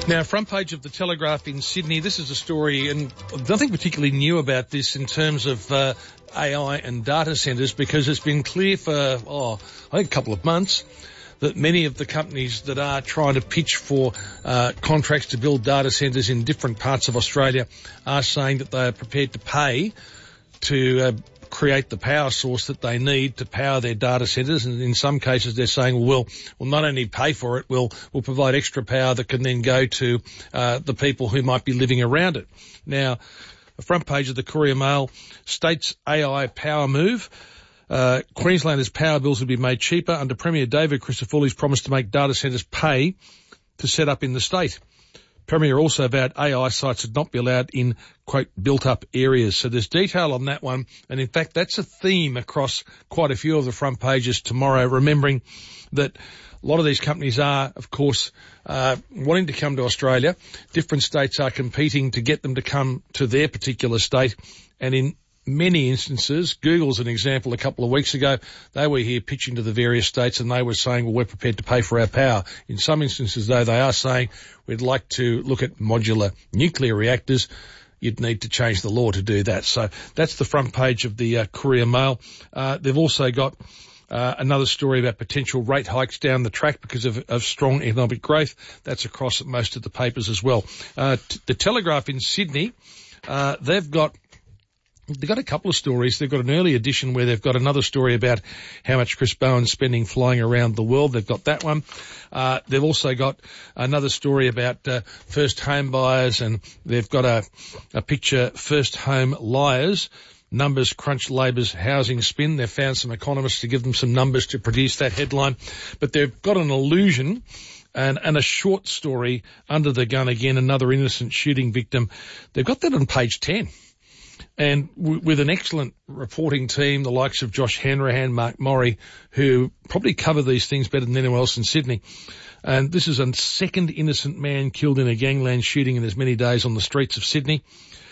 Now, front page of the Telegraph in Sydney, this is a story, and nothing particularly new about this in terms of AI and data centres, because it's been clear for, I think a couple of months, that many of the companies that are trying to pitch for contracts to build data centres in different parts of Australia are saying that they are prepared to pay to create the power source that they need to power their data centres. And in some cases they're saying, we'll not only pay for it, we'll provide extra power that can then go to the people who might be living around it. Now, the front page of the Courier Mail states AI power move. Queenslanders' power bills will be made cheaper under Premier David Crisafulli's promise to make data centres pay to set up in the state. Premier also vowed AI sites would not be allowed in, quote, built-up areas. So there's detail on that one. And in fact, that's a theme across quite a few of the front pages tomorrow, remembering that a lot of these companies are, of course, wanting to come to Australia. Different states are competing to get them to come to their particular state. And in many instances, Google's an example a couple of weeks ago, they were here pitching to the various states and they were saying, well, we're prepared to pay for our power. In some instances, though, they are saying we'd like to look at modular nuclear reactors. You'd need to change the law to do that. So that's the front page of the Courier Mail. They've also got another story about potential rate hikes down the track because of strong economic growth. That's across most of the papers as well. The Telegraph in Sydney, they've got a couple of stories. They've got an early edition where they've got another story about how much Chris Bowen's spending flying around the world. They've got that one. They've also got another story about first home buyers, and they've got a picture, first home liars. Numbers crunch Labor's housing spin. They've found some economists to give them some numbers to produce that headline. But they've got an allusion and a short story, under the gun again, another innocent shooting victim. They've got that on page 10. And with an excellent reporting team, the likes of Josh Hanrahan, Mark Morey, who probably cover these things better than anyone else in Sydney. And this is a second innocent man killed in a gangland shooting in as many days on the streets of Sydney.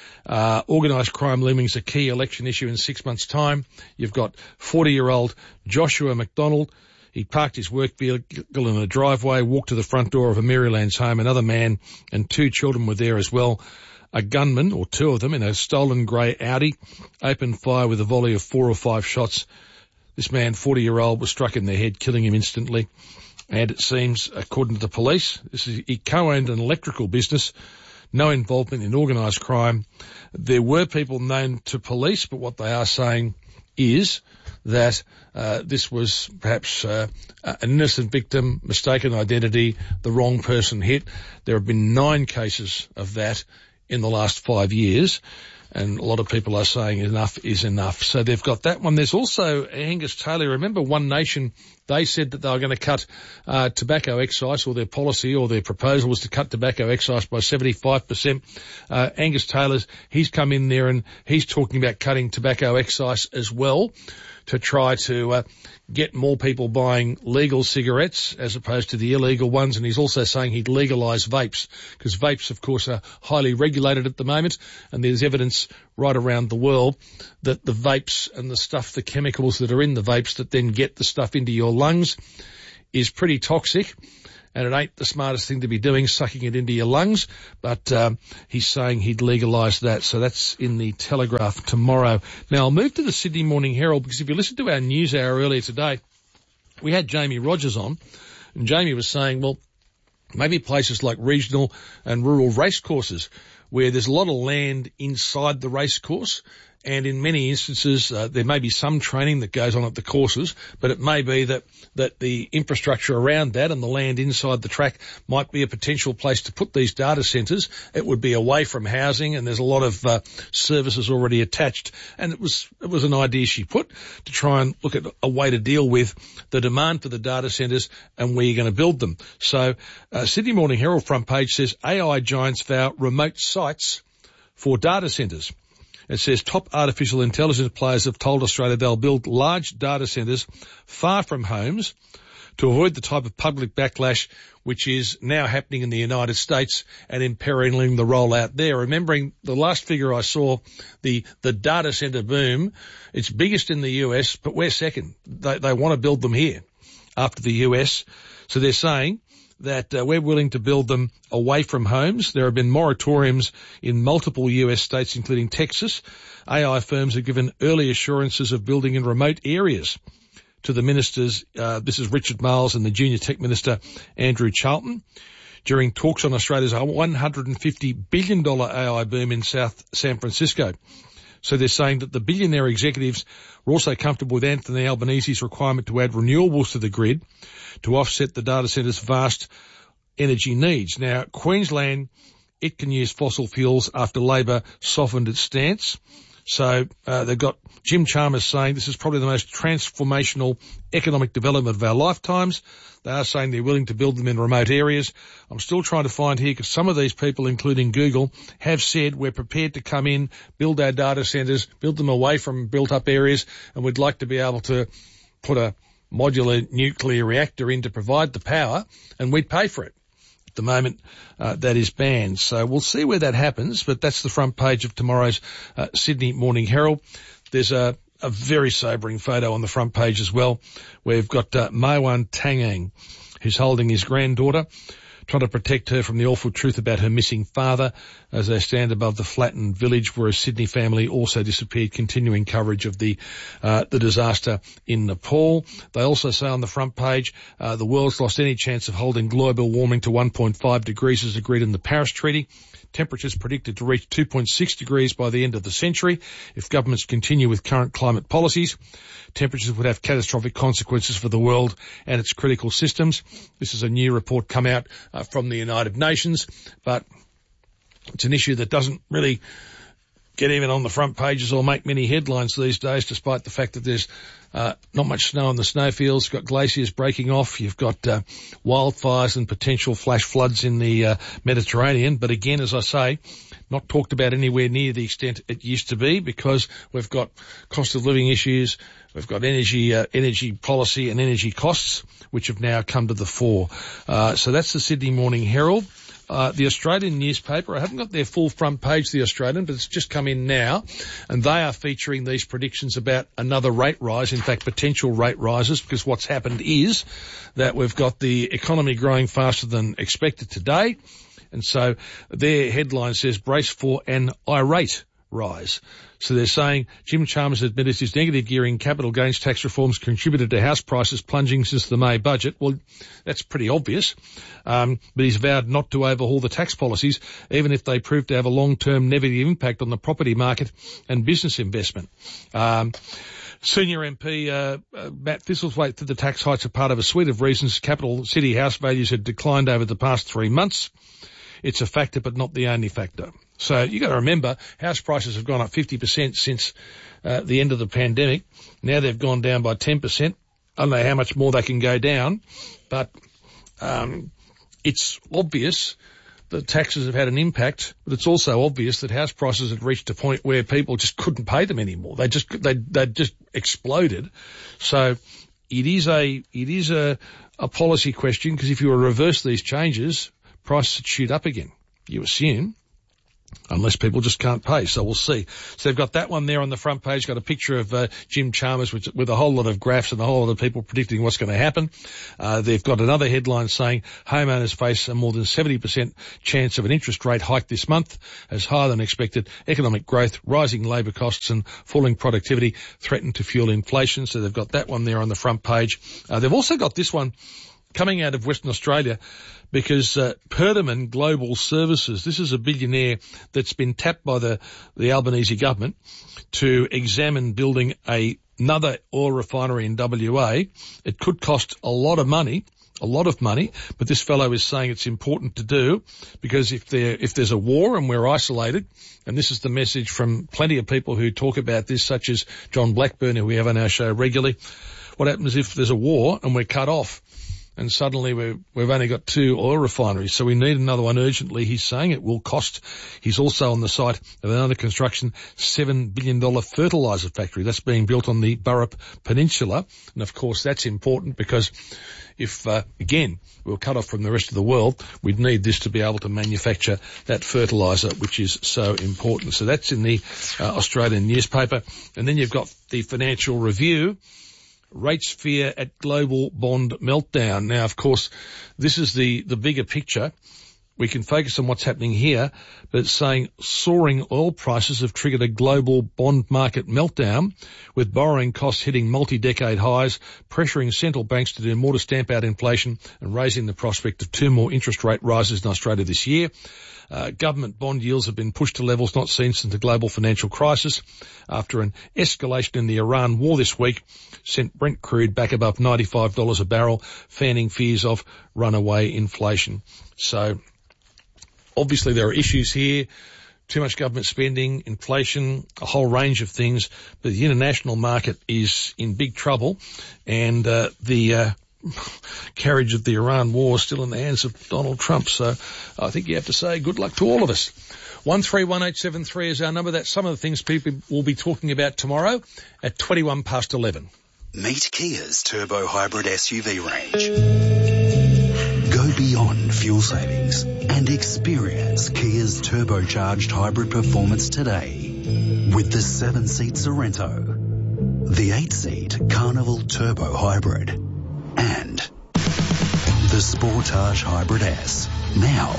Organised crime looming is a key election issue in 6 months' time. You've got 40-year-old Joshua McDonald. He parked his work vehicle in a driveway, walked to the front door of a Maryland's home. Another man and two children were there as well. A gunman, or two of them, in a stolen grey Audi, opened fire with a volley of 4 or 5 shots. This man, 40-year-old, was struck in the head, killing him instantly. And it seems, according to the police, he co-owned an electrical business, no involvement in organised crime. There were people known to police, but what they are saying is that this was perhaps an innocent victim, mistaken identity, the wrong person hit. There have been 9 cases of that in the last 5 years, and a lot of people are saying enough is enough. So they've got that one. There's also Angus Taylor. Remember One Nation, they said that they were going to cut tobacco excise, or their policy or their proposal was to cut tobacco excise by 75%. Angus Taylor's, he's come in there and he's talking about cutting tobacco excise as well, to try to get more people buying legal cigarettes as opposed to the illegal ones. And he's also saying he'd legalise vapes, because vapes, of course, are highly regulated at the moment, and there's evidence right around the world that the vapes and the stuff, the chemicals that are in the vapes that then get the stuff into your lungs is pretty toxic. And it ain't the smartest thing to be doing, sucking it into your lungs. But he's saying he'd legalise that. So that's in the Telegraph tomorrow. Now, I'll move to the Sydney Morning Herald, because if you listen to our news hour earlier today, we had Jamie Rogers on. And Jamie was saying, well, maybe places like regional and rural racecourses, where there's a lot of land inside the racecourse, and in many instances there may be some training that goes on at the courses, but it may be that the infrastructure around that and the land inside the track might be a potential place to put these data centres. It would be away from housing, and there's a lot of services already attached. And it was an idea she put to try and look at a way to deal with the demand for the data centres and where you're going to build them. So Sydney Morning Herald front page says AI giants vow remote sites for data centres. It says top artificial intelligence players have told Australia they'll build large data centres far from homes to avoid the type of public backlash which is now happening in the United States and imperiling the rollout there. Remembering the last figure I saw, the data centre boom, it's biggest in the US, but we're second. They want to build them here after the US. So they're saying that we're willing to build them away from homes. There have been moratoriums in multiple US states, including Texas. AI firms have given early assurances of building in remote areas to the ministers. This is Richard Marles and the Junior Tech Minister, Andrew Charlton, during talks on Australia's $150 billion AI boom in South San Francisco. So they're saying that the billionaire executives were also comfortable with Anthony Albanese's requirement to add renewables to the grid to offset the data centre's vast energy needs. Now, Queensland, it can use fossil fuels after Labor softened its stance. So they've got Jim Chalmers saying this is probably the most transformational economic development of our lifetimes. They are saying they're willing to build them in remote areas. I'm still trying to find here because some of these people, including Google, have said we're prepared to come in, build our data centres, build them away from built-up areas, and we'd like to be able to put a modular nuclear reactor in to provide the power, and we'd pay for it. At the moment, that is banned. So we'll see where that happens, but that's the front page of tomorrow's Sydney Morning Herald. There's a very sobering photo on the front page as well, where we've got Maiwan Tangang, who's holding his granddaughter, trying to protect her from the awful truth about her missing father as they stand above the flattened village where a Sydney family also disappeared, continuing coverage of the disaster in Nepal. They also say on the front page, the world's lost any chance of holding global warming to 1.5 degrees as agreed in the Paris Treaty. Temperatures predicted to reach 2.6 degrees by the end of the century. If governments continue with current climate policies, temperatures would have catastrophic consequences for the world and its critical systems. This is a new report come out from the United Nations, but it's an issue that doesn't really get even on the front pages or make many headlines these days, despite the fact that there's not much snow on the snowfields. You've got glaciers breaking off. You've got wildfires and potential flash floods in the Mediterranean. But again, as I say, not talked about anywhere near the extent it used to be because we've got cost of living issues. We've got energy policy and energy costs, which have now come to the fore. So that's the Sydney Morning Herald. The Australian newspaper, I haven't got their full front page, the Australian, but it's just come in now, and they are featuring these predictions about another rate rise, in fact, potential rate rises, because what's happened is that we've got the economy growing faster than expected today, and so their headline says, brace for an irate rise. So they're saying Jim Chalmers admitted his negative gearing capital gains tax reforms contributed to house prices plunging since the May budget. Well, that's pretty obvious. But he's vowed not to overhaul the tax policies, even if they prove to have a long-term negative impact on the property market and business investment. Senior MP Matt Thistlethwaite said the tax hikes are part of a suite of reasons capital city house values had declined over the past 3 months. It's a factor, but not the only factor. So you got to remember, house prices have gone up 50% since the end of the pandemic. Now they've gone down by 10%. I don't know how much more they can go down, but it's obvious that taxes have had an impact. But it's also obvious that house prices had reached a point where people just couldn't pay them anymore. They just exploded. So it is a policy question, because if you were to reverse these changes, prices would shoot up again, you assume, unless people just can't pay. So we'll see. So they've got that one there on the front page, got a picture of Jim Chalmers with a whole lot of graphs and a whole lot of people predicting what's going to happen. They've got another headline saying homeowners face a more than 70% chance of an interest rate hike this month, as higher than expected economic growth, rising labour costs and falling productivity threaten to fuel inflation. So they've got that one there on the front page. They've also got this one coming out of Western Australia, because Perdaman Global Services, this is a billionaire that's been tapped by the Albanese government to examine building another oil refinery in WA. It could cost a lot of money, but this fellow is saying it's important to do, because if there's a war and we're isolated, and this is the message from plenty of people who talk about this, such as John Blackburn, who we have on our show regularly, what happens if there's a war and we're cut off? And suddenly we've only got 2 oil refineries, so we need another one urgently. He's saying it will cost. He's also on the site of another construction $7 billion fertiliser factory that's being built on the Burrup Peninsula. And of course that's important, because if, again, we were cut off from the rest of the world, we'd need this to be able to manufacture that fertiliser, which is so important. So that's in the Australian newspaper. And then you've got the Financial Review. rates fear at global bond meltdown. Now, of course, this is the bigger picture. We can focus on what's happening here, but it's saying soaring oil prices have triggered a global bond market meltdown, with borrowing costs hitting multi-decade highs, pressuring central banks to do more to stamp out inflation and raising the prospect of 2 more interest rate rises in Australia this year. Government bond yields have been pushed to levels not seen since the global financial crisis after an escalation in the Iran war this week sent Brent crude back above $95 a barrel, fanning fears of runaway inflation. So obviously there are issues here, too much government spending, inflation, a whole range of things, but the international market is in big trouble, and the carriage of the Iran war is still in the hands of Donald Trump. So I think you have to say good luck to all of us. 131873 is our number. That's some of the things people will be talking about tomorrow at 11 past 11. Meet Kia's Turbo Hybrid SUV range. Go beyond fuel savings and experience Kia's turbocharged hybrid performance today with the 7-seat Sorento, the 8-seat Carnival Turbo Hybrid, and the Sportage Hybrid S. Now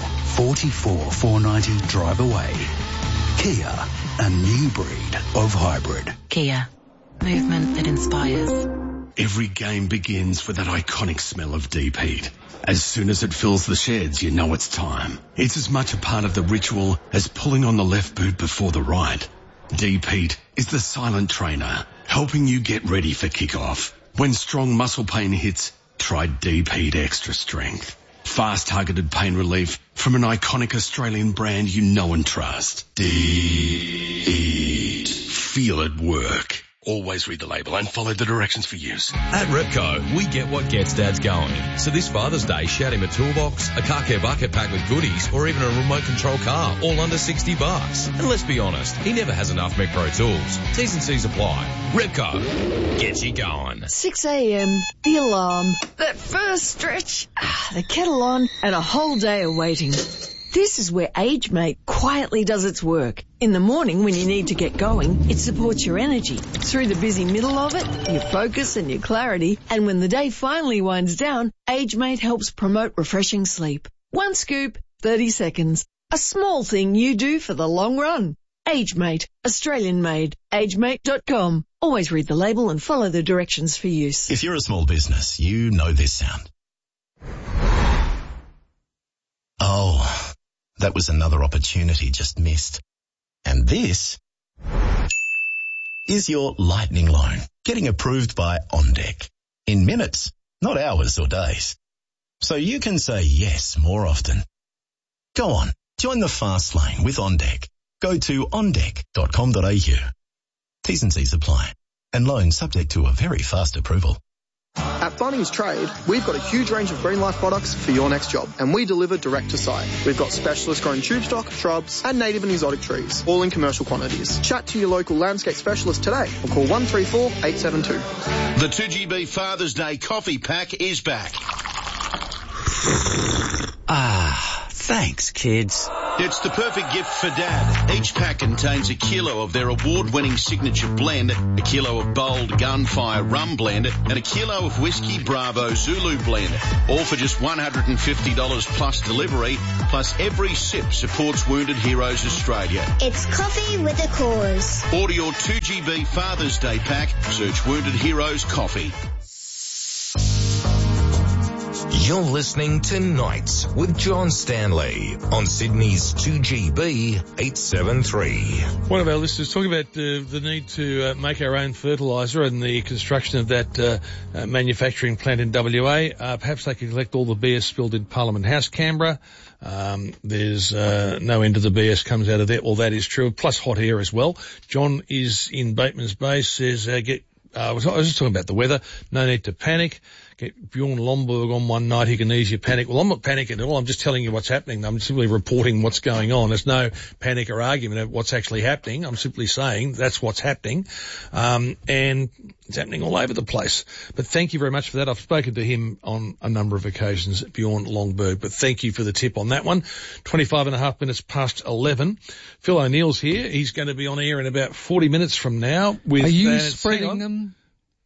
44,490 drive away. Kia, a new breed of hybrid. Kia, movement that inspires. Every game begins with that iconic smell of deep heat. As soon as it fills the sheds, you know it's time. It's as much a part of the ritual as pulling on the left boot before the right. Deep heat is the silent trainer, helping you get ready for kickoff. When strong muscle pain hits, try Deep Heat Extra Strength. Fast targeted pain relief from an iconic Australian brand you know and trust. Deep Heat. Feel it work. Always read the label and follow the directions for use. At Repco, we get what gets dads going. So this Father's Day, shout him a toolbox, a car care bucket packed with goodies, or even a remote control car, all under $60. And let's be honest, he never has enough Mech Pro tools. T's and C's apply. Repco, gets you going. 6 a.m, the alarm, that first stretch, the kettle on, and a whole day of waiting. This is where AgeMate quietly does its work. In the morning when you need to get going, it supports your energy. Through the busy middle of it, your focus and your clarity. And when the day finally winds down, AgeMate helps promote refreshing sleep. 1 scoop, 30 seconds. A small thing you do for the long run. AgeMate, Australian made. AgeMate.com. Always read the label and follow the directions for use. If you're a small business, you know this sound. Oh, that was another opportunity just missed. And this is your lightning loan getting approved by OnDeck in minutes, not hours or days. So you can say yes more often. Go on, join the fast lane with OnDeck. Go to ondeck.com.au. T's and C's apply. And loan subject to a very fast approval. At Bunnings Trade, we've got a huge range of Green Life products for your next job, and we deliver direct to site. We've got specialist grown tube stock, shrubs, and native and exotic trees, all in commercial quantities. Chat to your local landscape specialist today or call 134 872. The 2GB Father's Day coffee pack is back. Thanks, kids. It's the perfect gift for Dad. Each pack contains a kilo of their award-winning signature blend, a kilo of Bold Gunfire Rum Blend, and a kilo of Whiskey Bravo Zulu Blend. All for just $150 plus delivery, plus every sip supports Wounded Heroes Australia. It's coffee with a cause. Order your 2GB Father's Day pack. Search Wounded Heroes Coffee. You're listening to Nights with John Stanley on Sydney's 2GB 873. One of our listeners talking about the need to make our own fertiliser and the construction of that manufacturing plant in WA. Perhaps they could collect all the BS spilled in Parliament House, Canberra. There's no end of the BS comes out of there. Well, that is true, plus hot air as well. John is in Bateman's Bay, says I was just talking about the weather. No need to panic. Get Bjorn Lomberg on one night, he can ease your panic. Well, I'm not panicking at all. I'm just telling you what's happening. I'm simply reporting what's going on. There's no panic or argument of what's actually happening. I'm simply saying that's what's happening. And it's happening all over the place. But thank you very much for that. I've spoken to him on a number of occasions, Bjorn Lomberg, but thank you for the tip on that one. 25 and a half minutes past 11. Phil O'Neill's here. He's going to be on air in about 40 minutes from now with... Are you spreading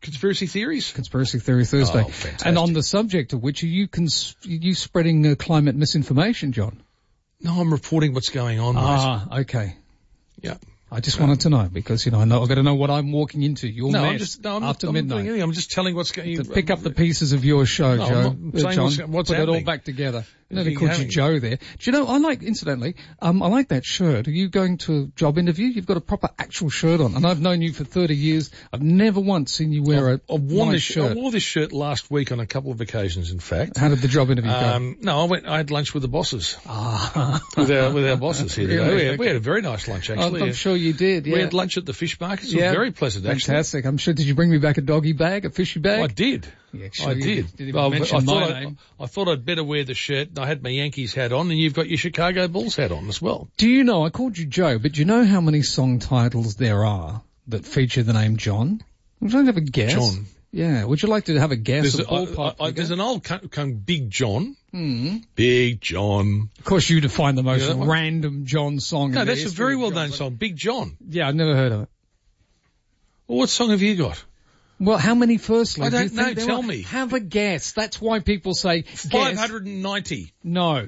conspiracy theories? Conspiracy Theory Thursday. Oh, fantastic. And on the subject of which, are you spreading climate misinformation, John? No, I'm reporting what's going on, mate. Okay. Yeah. I just wanted to know because, I've got to know what I'm walking into. Your mess after midnight. I'm just telling what's going on. To pick up the pieces of your show, Joe. John, put it all back together. They called you Joe there. Do you know, I like that shirt. Are you going to a job interview? You've got a proper actual shirt on. And I've known you for 30 years. I've never once seen you wear a nice shirt. I wore this shirt last week on a couple of occasions, in fact. How did the job interview go? No, I had lunch with the bosses. With our bosses here today. Really? We had a very nice lunch, actually. I'm sure you did, yeah. We had lunch at the fish market. It was very pleasant, actually. Fantastic. I'm sure, did you bring me back a doggy bag, a fishy bag? I did. Yeah, sure I did. Didn't even mention my name. I thought I'd better wear the shirt. I had my Yankees hat on, and you've got your Chicago Bulls hat on as well. Do you know, I called you Joe, but do you know how many song titles there are that feature the name John? Would you like to have a guess? John. Yeah. Would you like to have a guess? There's an old Big John. Big John. Of course, you define the most random John song. No, that's a very well-known song. Big John. Yeah, I've never heard of it. Well, what song have you got? Well, how many firstly? I don't know. Tell me. Have a guess. That's why people say 590. No.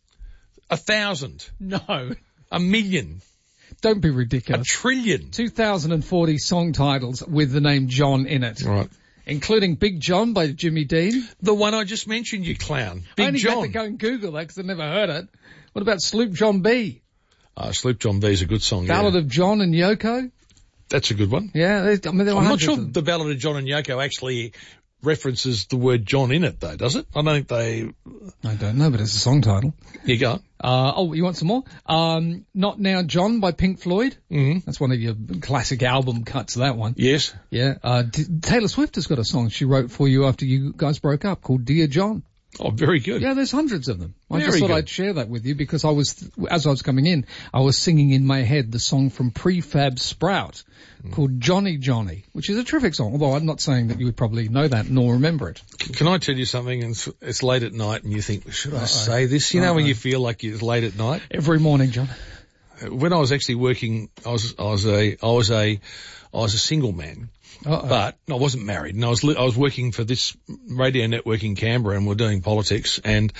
1,000. No. 1,000,000. Don't be ridiculous. 1,000,000,000. 2,040 song titles with the name John in it. Right. Including Big John by Jimmy Dean. The one I just mentioned, you clown. Big I only John. had to go and Google that because I've never heard it. What about Sloop John B? Sloop John B is a good song. Ballad of John and Yoko? That's a good one. Yeah, I'm not sure the Ballad of John and Yoko actually references the word John in it, though, does it? I don't know, but it's a song title. You go. You want some more? Not Now John by Pink Floyd. Mm-hmm. That's one of your classic album cuts, that one. Yes. Yeah. Taylor Swift has got a song she wrote for you after you guys broke up called Dear John. Oh, very good. Yeah, there's hundreds of them. I just thought I'd share that with you because as I was coming in, I was singing in my head the song from Prefab Sprout called Johnny Johnny, which is a terrific song, although I'm not saying that you would probably know that nor remember it. Can I tell you something? It's late at night and you think, should I say this? You know when you feel like it's late at night? Every morning, John. When I was actually working, I was a single man. But I wasn't married, and I was working for this radio network in Canberra, and we're doing politics, and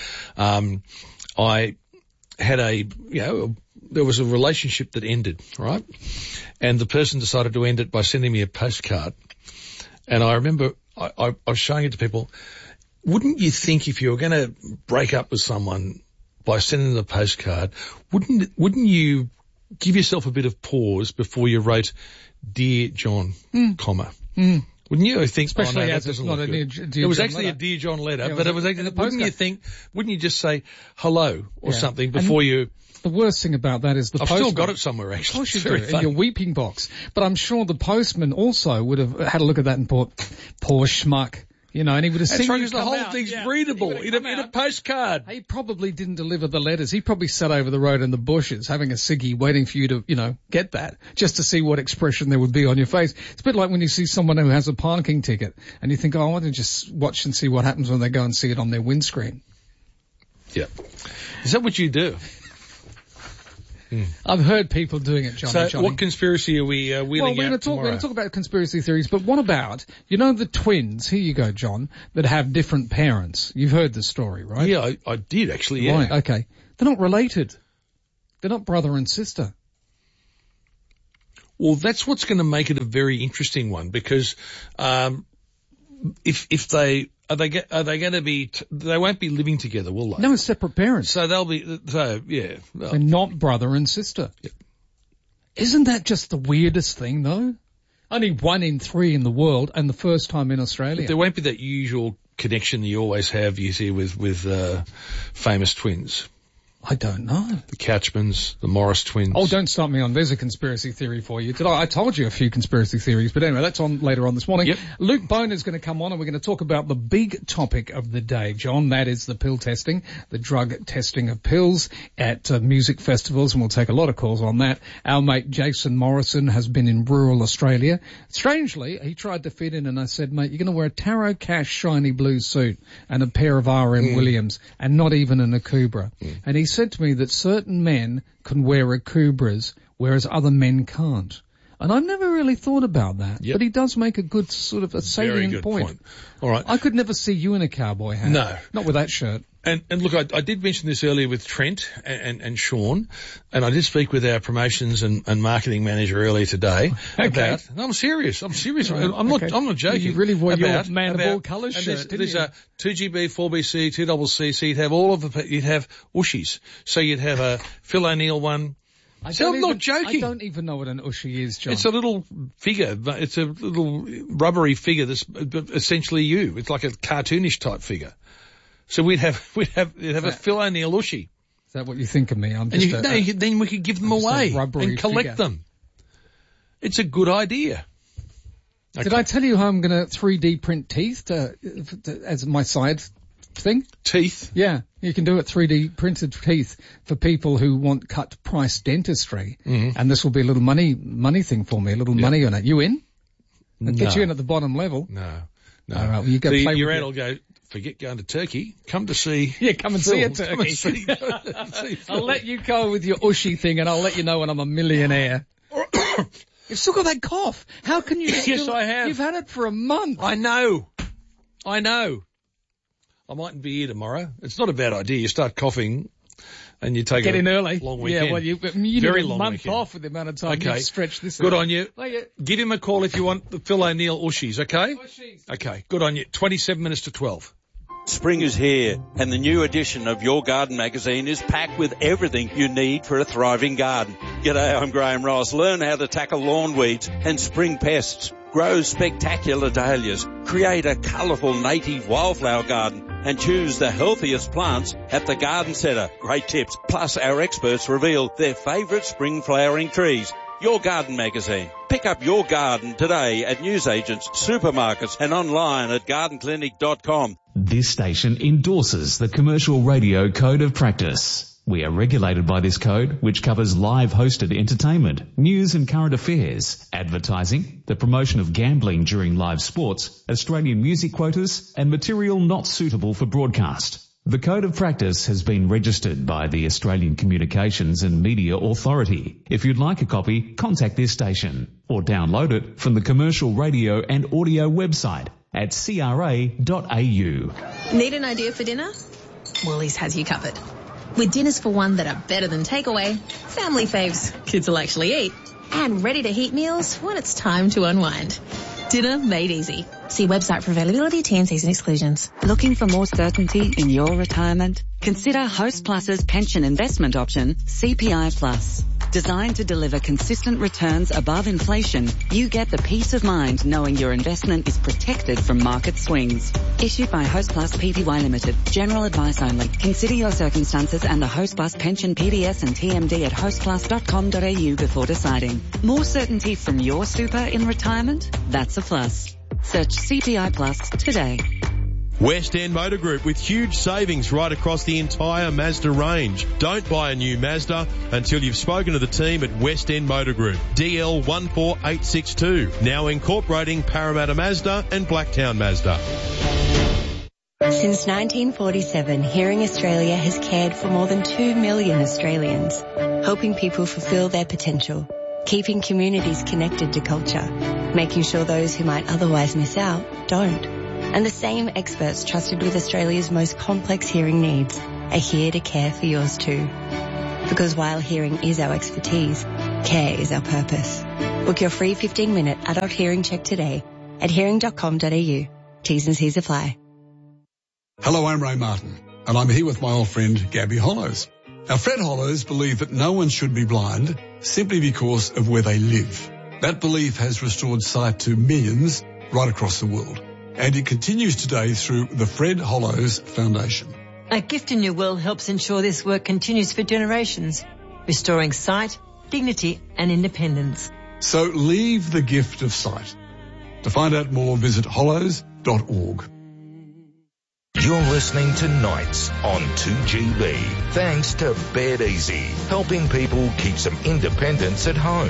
I had there was a relationship that ended, right? And the person decided to end it by sending me a postcard, and I remember I was showing it to people. Wouldn't you think if you were going to break up with someone by sending them a postcard, wouldn't you give yourself a bit of pause before you wrote Dear John, comma. Wouldn't you think, especially as it's not a Dear John? It was actually a Dear John letter, but it was actually, wouldn't you just say hello or something before you? The worst thing about that is the postman. I've still got it somewhere, actually. Of course you do, in your weeping box. But I'm sure the postman also would have had a look at that and thought, poor schmuck. And he would have seen you the whole thing's readable in a postcard. He probably didn't deliver the letters. He probably sat over the road in the bushes having a ciggy waiting for you to, get that, just to see what expression there would be on your face. It's a bit like when you see someone who has a parking ticket and you think, I want to just watch and see what happens when they go and see it on their windscreen. Yeah. Is that what you do? I've heard people doing it, Johnny. So what conspiracy are we wheeling out tomorrow? We're going to talk about conspiracy theories, but what about, the twins, here you go, John, that have different parents? You've heard the story, right? Yeah, I did actually, yeah. Right, okay. They're not related. They're not brother and sister. Well, that's what's going to make it a very interesting one because if they are they going to be they won't be living together, will they? No, separate parents. So they'll be yeah. They're not brother and sister. Yep. Isn't that just the weirdest thing though? Only 1 in 3 in the world and the first time in Australia. But there won't be that usual connection that you always have, you see, with famous twins. I don't know. The Couchmans, the Morris twins. Oh, don't start me on. There's a conspiracy theory for you. I told you a few conspiracy theories, but anyway, that's on later on this morning. Yep. Luke Bone is going to come on and we're going to talk about the big topic of the day, John. That is the pill testing, the drug testing of pills at music festivals, and we'll take a lot of calls on that. Our mate Jason Morrison has been in rural Australia. Strangely, he tried to fit in and I said, mate, you're going to wear a Taro Cash shiny blue suit and a pair of RM Williams and not even an Akubra. And he said to me that certain men can wear Akubras, whereas other men can't. And I've never really thought about that. Yep. But he does make a good sort of a salient Very good point. All right. I could never see you in a cowboy hat. No. Not with that shirt. And look, I did mention this earlier with Trent and Sean, and I did speak with our promotions and marketing manager earlier today about. No, I'm serious. I'm not joking. You really wore your man of all colours shirt, didn't there's you? a 2GB, 4BC, 2CC, so you'd have all of you'd have Ushies. So you'd have a Phil O'Neill one. I'm not joking. I don't even know what an Ushi is, John. It's a little figure. It's a little rubbery figure that's essentially you. It's like a cartoonish type figure. So we'd have a Phil O'Neill Ushi. Is that what you think of me? I'm and just then we could give them away and collect figure. them. It's a good idea. Okay. Did I tell you how I'm going to 3D print teeth as my side thing? Teeth? Yeah, you can do it 3D printed teeth for people who want cut price dentistry. Mm-hmm. And this will be a little money thing for me, a little money on it. You in? I'll get you in at the bottom level. No. All right, well, you go play your with ad will go, forget going to Turkey, come to see... Yeah, come and see a turkey. See I'll let you go with your Ushi thing and I'll let you know when I'm a millionaire. You've still got that cough. How can you Yes, I have. You've had it for a month. I know. I mightn't be here tomorrow. It's not a bad idea. You start coughing and you take Get in early. Long weekend. Yeah, well, you Very need a long month weekend. off with the amount of time Okay. you've stretched this Good out. on you. Oh, yeah. Give him a call if you want the Phil O'Neill Ushis, okay? Ushis. Okay, good on you. 27 minutes to 12. Spring is here, and the new edition of Your Garden magazine is packed with everything you need for a thriving garden. G'day, I'm Graham Ross. Learn how to tackle lawn weeds and spring pests, grow spectacular dahlias, create a colourful native wildflower garden, and choose the healthiest plants at the Garden Centre. Great tips. Plus, our experts reveal their favourite spring flowering trees. Your Garden magazine. Pick up Your Garden today at newsagents, supermarkets, and online at gardenclinic.com. This station endorses the Commercial Radio Code of Practice. We are regulated by this code, which covers live hosted entertainment, news and current affairs, advertising, the promotion of gambling during live sports, Australian music quotas, and material not suitable for broadcast. The Code of Practice has been registered by the Australian Communications and Media Authority. If you'd like a copy, contact this station or download it from the Commercial Radio and Audio website at cra.au. Need an idea for dinner? Woolies has you covered. With dinners for one that are better than takeaway, family faves kids will actually eat, and ready-to-heat meals when it's time to unwind. Dinner made easy. See website for availability, T&Cs and exclusions. Looking for more certainty in your retirement? Consider Host Plus's pension investment option, CPI Plus. Designed to deliver consistent returns above inflation, you get the peace of mind knowing your investment is protected from market swings. Issued by Host Plus Pty Limited. General advice only. Consider your circumstances and the Host Plus pension PDS and TMD at hostplus.com.au before deciding. More certainty from your super in retirement? That's a plus. Search CPI Plus today. West End Motor Group with huge savings right across the entire Mazda range. Don't buy a new Mazda until you've spoken to the team at West End Motor Group. DL 14862. Now incorporating Parramatta Mazda and Blacktown Mazda. Since 1947, Hearing Australia has cared for more than 2 million Australians, helping people fulfil their potential, keeping communities connected to culture, making sure those who might otherwise miss out don't. And the same experts trusted with Australia's most complex hearing needs are here to care for yours too. Because while hearing is our expertise, care is our purpose. Book your free 15-minute adult hearing check today at hearing.com.au. T's and C's apply. Hello, I'm Ray Martin, and I'm here with my old friend Gabby Hollows. Now, Fred Hollows believed that no one should be blind simply because of where they live. That belief has restored sight to millions right across the world. And it continues today through the Fred Hollows Foundation. A Gift in Your Will helps ensure this work continues for generations, restoring sight, dignity and independence. So leave the gift of sight. To find out more, visit hollows.org. You're listening to Nights on 2GB. Thanks to BetEasy, helping people keep some independence at home.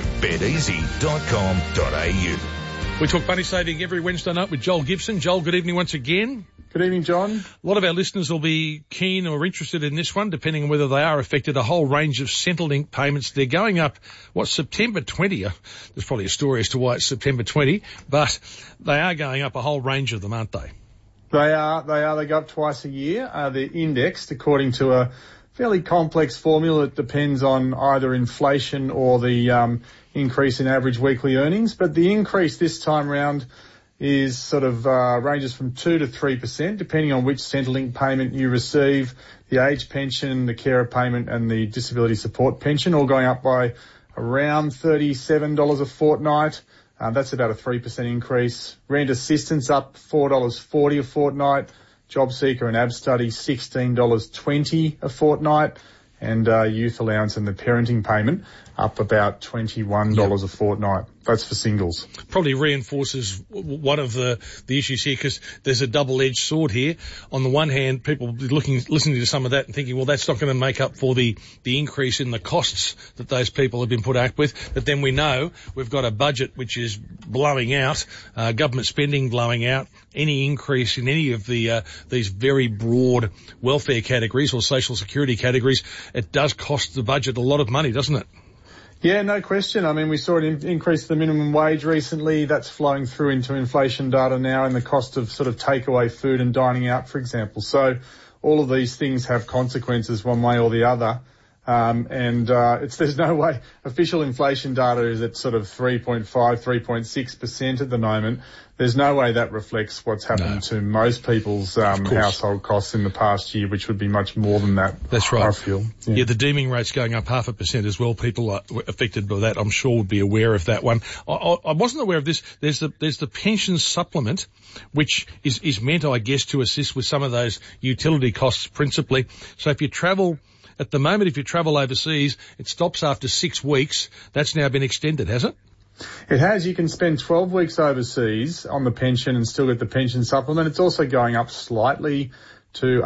BetEasy.com.au. We talk money saving every Wednesday night with Joel Gibson. Joel, good evening once again. Good evening, John. A lot of our listeners will be keen or interested in this one, depending on whether they are affected. A whole range of Centrelink payments. They're going up, September 20? There's probably a story as to why it's September 20, but they are going up a whole range of them, aren't they? They are. They go up twice a year. They're indexed according to a fairly complex formula that depends on either inflation or the increase in average weekly earnings. But the increase this time round is sort of ranges from 2 to 3%, depending on which Centrelink payment you receive. The age pension, the carer payment, and the disability support pension, all going up by around $37 a fortnight. That's about a 3% increase. Rent assistance up $4.40 a fortnight. Job seeker and ab study $16.20 a fortnight. And youth allowance and the parenting payment up about $21 a fortnight. That's for singles. Probably reinforces one of the issues here, because there's a double-edged sword here. On the one hand, people will be listening to some of that and thinking, well, that's not going to make up for the increase in the costs that those people have been put up with. But then we know we've got a budget which is blowing out, government spending blowing out. Any increase in any of these very broad welfare categories or social security categories, it does cost the budget a lot of money, doesn't it? Yeah, no question. I mean, we saw it increase the minimum wage recently. That's flowing through into inflation data now, and the cost of sort of takeaway food and dining out, for example. So all of these things have consequences one way or the other. There's no way. Official inflation data is at sort of 3.5, 3.6% at the moment. There's no way that reflects what's happened to most people's household costs in the past year, which would be much more than that. That's right. I feel. Yeah, the deeming rate's going up 0.5% as well. People are affected by that. I'm sure would be aware of that one. I wasn't aware of this. There's the pension supplement, which is meant, I guess, to assist with some of those utility costs principally. So if you travel, at the moment, if you travel overseas, it stops after 6 weeks. That's now been extended, has it? It has. You can spend 12 weeks overseas on the pension and still get the pension supplement. It's also going up slightly to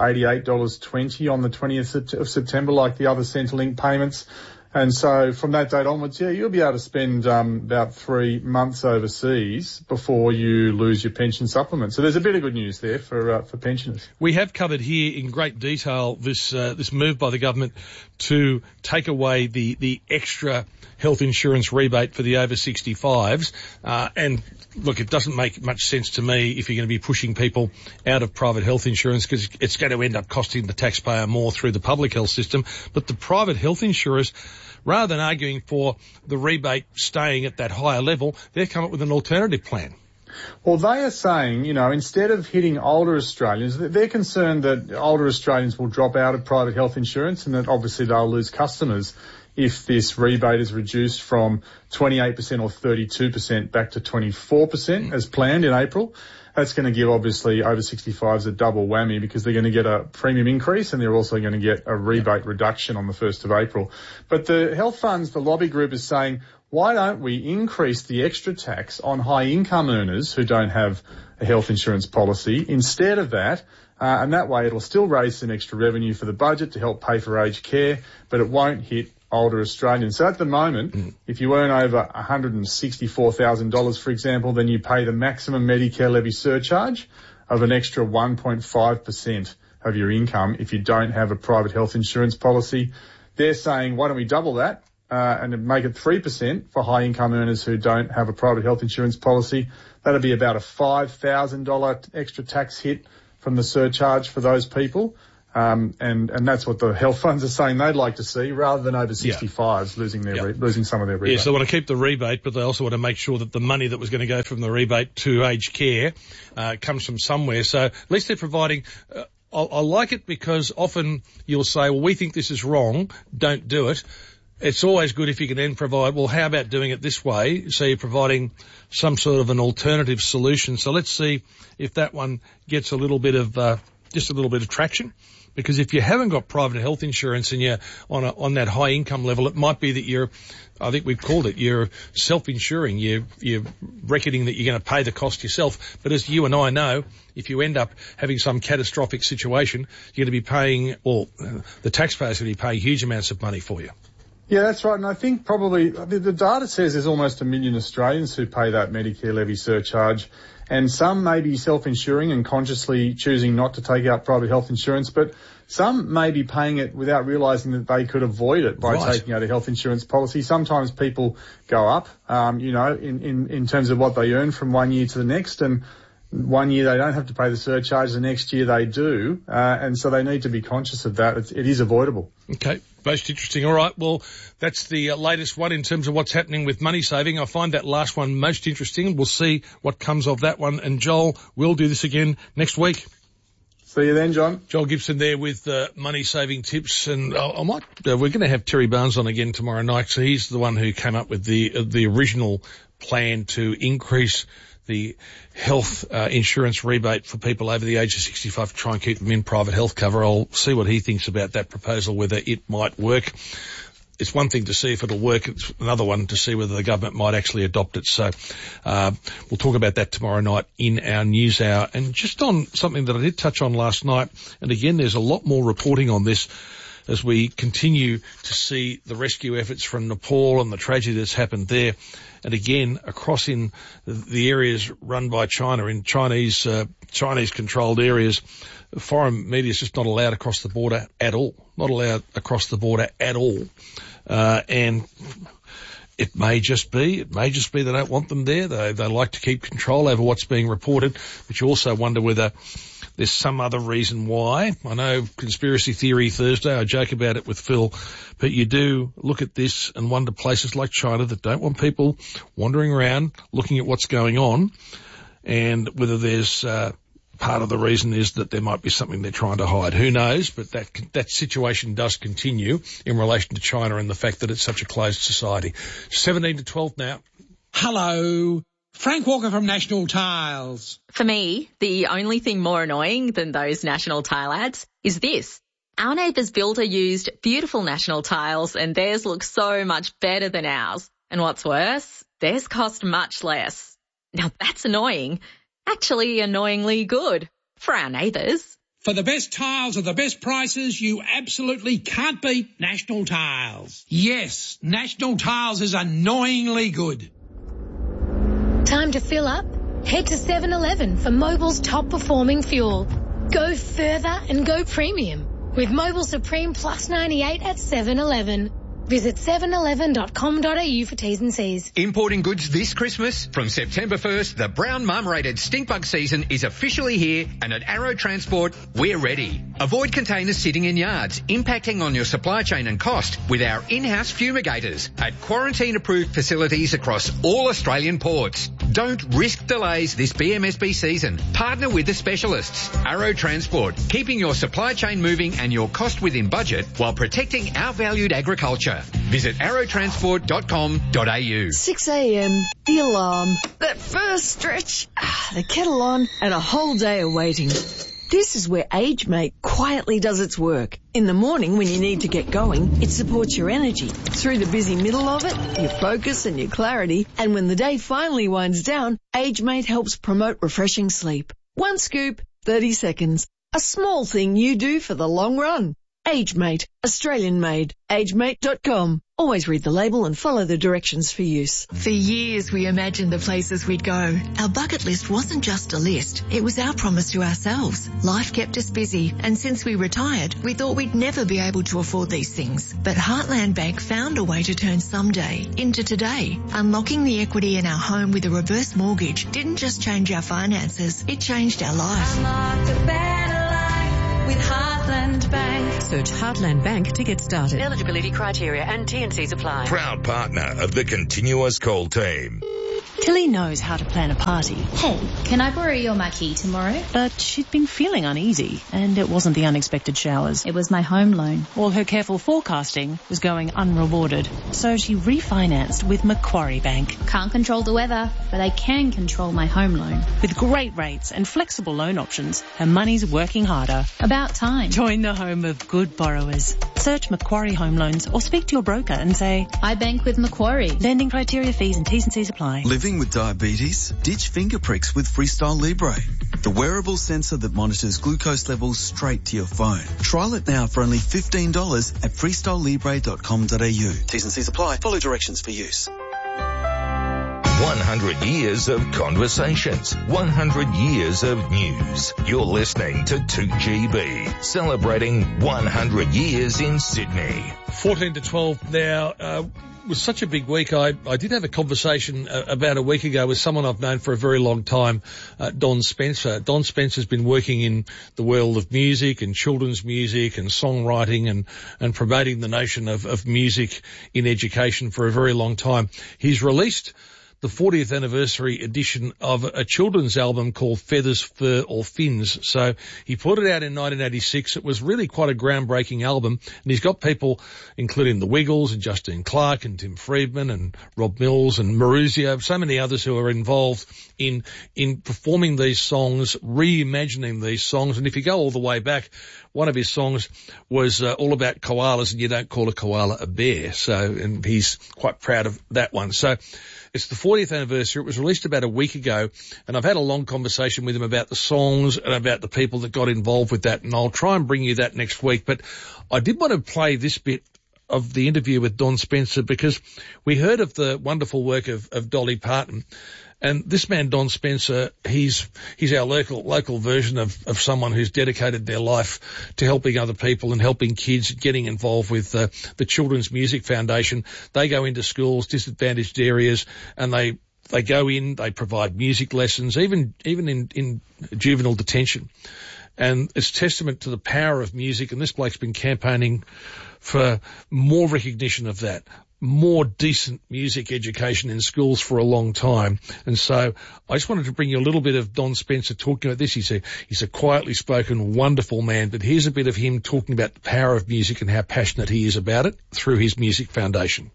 $88.20 on the 20th of September, like the other Centrelink payments. And so from that date onwards, you'll be able to spend about 3 months overseas before you lose your pension supplement. So there's a bit of good news there for pensioners. We have covered here in great detail this move by the government to take away the extra health insurance rebate for the over 65s. And look, it doesn't make much sense to me if you're going to be pushing people out of private health insurance, because it's going to end up costing the taxpayer more through the public health system. But the private health insurers, rather than arguing for the rebate staying at that higher level, they've come up with an alternative plan. Well, they are saying, instead of hitting older Australians, they're concerned that older Australians will drop out of private health insurance and that obviously they'll lose customers if this rebate is reduced from 28% or 32% back to 24% as planned in April. That's going to give, obviously, over 65s a double whammy, because they're going to get a premium increase and they're also going to get a rebate reduction on the 1st of April. But the health funds, the lobby group, is saying, why don't we increase the extra tax on high income earners who don't have a health insurance policy instead of that? And that way it'll still raise some extra revenue for the budget to help pay for aged care, but it won't hit older Australians. So at the moment, if you earn over $164,000, for example, then you pay the maximum Medicare levy surcharge of an extra 1.5% of your income if you don't have a private health insurance policy. They're saying, why don't we double that and make it 3% for high income earners who don't have a private health insurance policy? That'll be about a $5,000 extra tax hit from the surcharge for those people. And that's what the health funds are saying they'd like to see, rather than over 65s losing some of their rebate. Yes, they want to keep the rebate, but they also want to make sure that the money that was going to go from the rebate to aged care comes from somewhere. So at least they're providing. I like it, because often you'll say, well, we think this is wrong, don't do it. It's always good if you can then provide, well, how about doing it this way? So you're providing some sort of an alternative solution. So let's see if that one gets a little bit of just a little bit of traction. Because if you haven't got private health insurance and you're on that high income level, it might be that I think we've called it, you're self-insuring. You're reckoning that you're going to pay the cost yourself. But as you and I know, if you end up having some catastrophic situation, you're going to be paying, or the taxpayers are going to be paying huge amounts of money for you. Yeah, that's right. And I think probably the data says there's almost 1 million Australians who pay that Medicare levy surcharge. And some may be self-insuring and consciously choosing not to take out private health insurance, but some may be paying it without realising that they could avoid it by taking out a health insurance policy. Sometimes people go up, in terms of what they earn from one year to the next, and one year they don't have to pay the surcharge, the next year they do, and so they need to be conscious of that. It is avoidable. Okay, most interesting. All right, well, that's the latest one in terms of what's happening with money saving. I find that last one most interesting. We'll see what comes of that one. And Joel, we'll do this again next week. See you then, John. Joel Gibson there with money-saving tips, and we're going to have Terry Barnes on again tomorrow night. So he's the one who came up with the original plan to increase the health insurance rebate for people over the age of 65 to try and keep them in private health cover. I'll see what he thinks about that proposal, whether it might work. It's one thing to see if it'll work. It's another one to see whether the government might actually adopt it. So we'll talk about that tomorrow night in our news hour. And just on something that I did touch on last night, and again, there's a lot more reporting on this as we continue to see the rescue efforts from Nepal and the tragedy that's happened there. And again, across in the areas run by China, in Chinese-controlled areas, foreign media is just not allowed across the border at all. Not allowed across the border at all. And it may just be they don't want them there. They like to keep control over what's being reported, but you also wonder whether there's some other reason why. I know Conspiracy Theory Thursday, I joke about it with Phil, but you do look at this and wonder places like China that don't want people wandering around looking at what's going on, and whether there's part of the reason is that there might be something they're trying to hide. Who knows? But that situation does continue in relation to China and the fact that it's such a closed society. 17 to 12 now. Hello. Frank Walker from National Tiles. For me, the only thing more annoying than those National Tile ads is this. Our neighbour's builder used beautiful National Tiles and theirs looks so much better than ours. And what's worse, theirs cost much less. Now that's annoying. Actually annoyingly good for our neighbours. For the best tiles at the best prices, you absolutely can't beat National Tiles. Yes, National Tiles is annoyingly good. Time to fill up? Head to 7-Eleven for Mobil's top performing fuel. Go further and go premium with Mobil Supreme Plus 98 at 7-Eleven. Visit 711.com.au for T's and C's. Importing goods this Christmas? From September 1st, the brown marmorated stinkbug season is officially here, and at Arrow Transport, we're ready. Avoid containers sitting in yards, impacting on your supply chain and cost with our in-house fumigators at quarantine-approved facilities across all Australian ports. Don't risk delays this BMSB season. Partner with the specialists. Arrow Transport, keeping your supply chain moving and your cost within budget while protecting our valued agriculture. Visit arrowtransport.com.au. 6 a.m, the alarm, that first stretch, the kettle on, and a whole day of waiting. This is where AgeMate quietly does its work. In the morning when you need to get going, it supports your energy. Through the busy middle of it, your focus and your clarity. And when the day finally winds down, AgeMate helps promote refreshing sleep. One scoop, 30 seconds. A small thing you do for the long run. AgeMate, Australian made. AgeMate.com. Always read the label and follow the directions for use. For years we imagined the places we'd go. Our bucket list wasn't just a list, it was our promise to ourselves. Life kept us busy, and since we retired, we thought we'd never be able to afford these things. But Heartland Bank found a way to turn someday into today. Unlocking the equity in our home with a reverse mortgage didn't just change our finances, it changed our life. Unlocked a better life with Heartland Bank. Search Heartland Bank to get started. Eligibility criteria and T&Cs apply. Proud partner of the Continuous Call team. Tilly knows how to plan a party. Hey, can I borrow your marquee tomorrow? But she'd been feeling uneasy, and it wasn't the unexpected showers. It was my home loan. All her careful forecasting was going unrewarded, so she refinanced with Macquarie Bank. Can't control the weather, but I can control my home loan. With great rates and flexible loan options, her money's working harder. About time. Join the home of good borrowers. Search Macquarie Home Loans or speak to your broker and say, I bank with Macquarie. Lending criteria, fees and T's and C's apply. Living with diabetes? Ditch finger pricks with Freestyle Libre. the wearable sensor that monitors glucose levels straight to your phone. Trial it now for only $15 at freestylelibre.com.au. T's and C's apply. Follow directions for use. 100 years of conversations, 100 years of news. You're listening to 2GB, celebrating 100 years in Sydney. 14 to 12 now. It was such a big week. I did have a conversation about a week ago with someone I've known for a very long time, Don Spencer. Don Spencer's been working in the world of music and children's music and songwriting and promoting the notion of music in education for a very long time. He's released the 40th anniversary edition of a children's album called Feathers, Fur or Fins. So he put it out in 1986. It was really quite a groundbreaking album, and he's got people, including the Wiggles and Justine Clark and Tim Friedman and Rob Mills and Maruzio, so many others who are involved in performing these songs, reimagining these songs. And if you go all the way back, one of his songs was all about koalas, and you don't call a koala a bear. And he's quite proud of that one. So it's the 40th anniversary. It was released about a week ago, and I've had a long conversation with him about the songs and about the people that got involved with that, and I'll try and bring you that next week. But I did want to play this bit of the interview with Don Spencer because we heard of the wonderful work of Dolly Parton. And this man, Don Spencer, he's our local version of someone who's dedicated their life to helping other people and helping kids, getting involved with the Children's Music Foundation. They go into schools, disadvantaged areas, and they go in, they provide music lessons, even in juvenile detention. And it's testament to the power of music, and this bloke's been campaigning for more recognition of that, more decent music education in schools for a long time. And so I just wanted to bring you a little bit of Don Spencer talking about this. He's a quietly spoken, wonderful man, but here's a bit of him talking about the power of music and how passionate he is about it through his music foundation.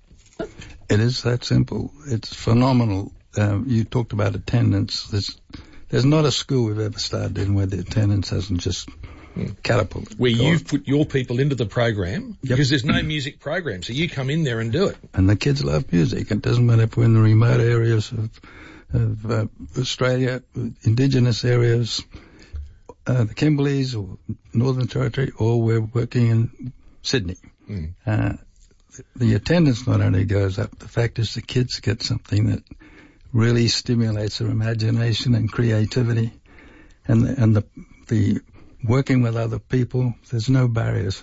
It is that simple. It's phenomenal. You talked about attendance. There's not a school we've ever started in where the attendance hasn't just catapulted. Where you've put your people into the program, because there's no music program, so you come in there and do it. And the kids love music. It doesn't matter if we're in the remote areas of Australia, indigenous areas, the Kimberleys or Northern Territory, or we're working in Sydney. The attendance not only goes up, the fact is the kids get something that really stimulates their imagination and creativity, and the working with other people. There's no barriers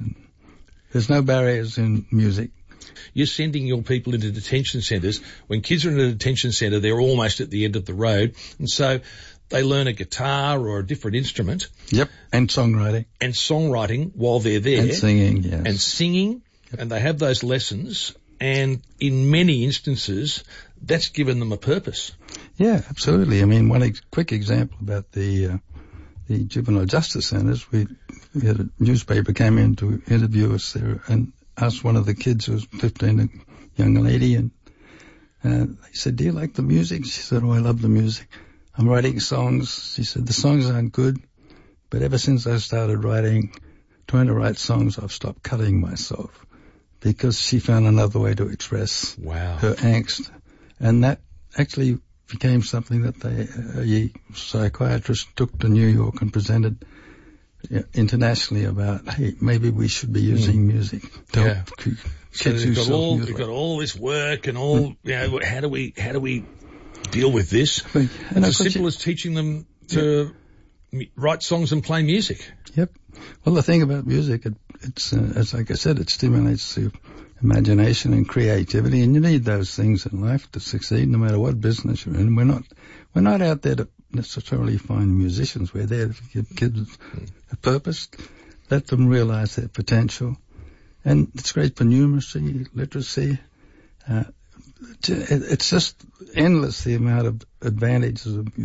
in music. You're sending your people into detention centres. When kids are in a detention centre, they're almost at the end of the road, and so they learn a guitar or a different instrument. Yep, and songwriting while they're there. And singing, yes. And singing, and they have those lessons, and in many instances, that's given them a purpose. Yeah, absolutely. I mean, one quick example about the juvenile justice centres, we had a newspaper came in to interview us there and asked one of the kids who was 15, a young lady, and they said, "Do you like the music?" She said, "Oh, I love the music. I'm writing songs." She said, "The songs aren't good, but ever since I started trying to write songs, I've stopped cutting myself," because she found another way to express her angst. And that actually became something that a psychiatrist took to New York and presented internationally about, hey, maybe we should be using music to help kids. So they've got all this work and all, how do we deal with this? It's as simple as teaching them to write songs and play music. Yep. Well, the thing about music, it's as like I said, it stimulates the imagination and creativity, and you need those things in life to succeed, no matter what business you're in. We're not out there to necessarily find musicians. We're there to give kids a purpose, let them realize their potential, and it's great for numeracy, literacy. It's just endless the amount of advantages of